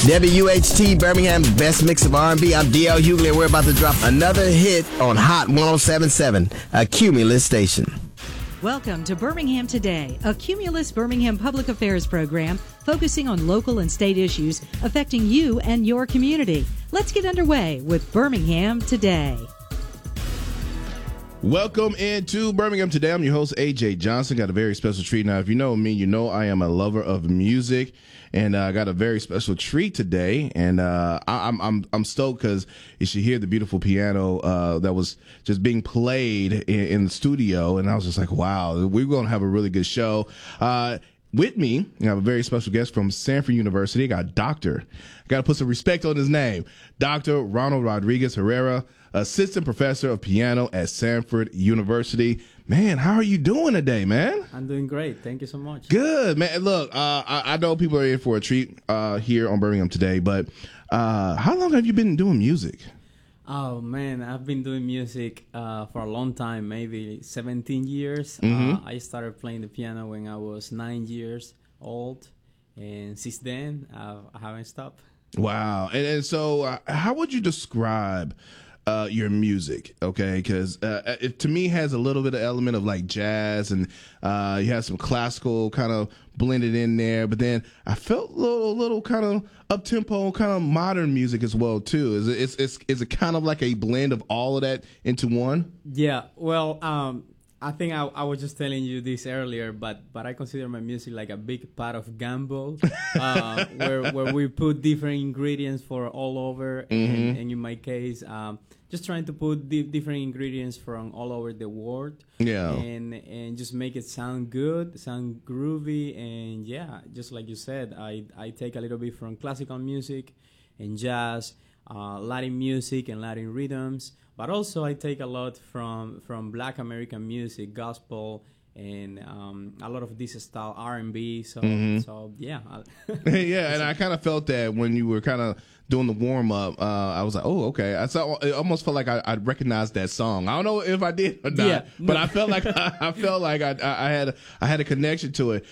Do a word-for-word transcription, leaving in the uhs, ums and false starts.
W H T Birmingham, best mix of R and B. I'm D L Hughley, and we're about to drop another hit on Hot one oh seven point seven, a Cumulus station. Welcome to Birmingham Today, a Cumulus Birmingham public affairs program focusing on local and state issues affecting you and your community. Let's get underway with Birmingham Today. Welcome into Birmingham Today. I'm your host, A J Johnson. Got a very special treat. Now, if you know me, you know I am a lover of music, and I uh, got a very special treat today. And uh, I, I'm I'm I'm stoked because you should hear the beautiful piano uh, that was just being played in, in the studio, and I was just like, wow, we're going to have a really good show. Uh, With me, I have a very special guest from Samford University. I got Doctor Got to put some respect on his name. Doctor Ronald Rodriguez Herrera, Assistant Professor of Piano at Samford University. Man, how are you doing today, man? I'm doing great. Thank you so much. Good, man. Look, uh, I, I know people are in for a treat uh, here on Birmingham Today, but uh, how long have you been doing music? Oh, man, I've been doing music uh, for a long time, maybe seventeen years. Mm-hmm. Uh, I started playing the piano when I was nine years old, and since then, uh, I haven't stopped. Wow. And, and so uh, how would you describe uh, your music? Okay, because uh, it to me has a little bit of element of like jazz, and uh, you have some classical kind of blended in there, but then I felt a little, little kind of up tempo, kind of modern music as well too. Is it, is, is, is it kind of like a blend of all of that into one? Yeah, well, um, I think I, I was just telling you this earlier, but but I consider my music like a big pot of gumbo, uh, where where we put different ingredients for all over, Mm-hmm. and, and in my case, um, just trying to put di- different ingredients from all over the world, Yeah. and and just make it sound good, sound groovy, and yeah, just like you said, I I take a little bit from classical music, and jazz, uh, Latin music, and Latin rhythms. But also I take a lot from from Black American music, gospel, and um, a lot of this style R and B. So Mm-hmm. so yeah. Yeah, and I kind of felt that when you were kind of doing the warm up. Uh, I was like, oh, okay. I saw. It almost felt like I, I recognized that song. I don't know if I did or not, Yeah, but no. I felt like I, I felt like I, I had I had a connection to it.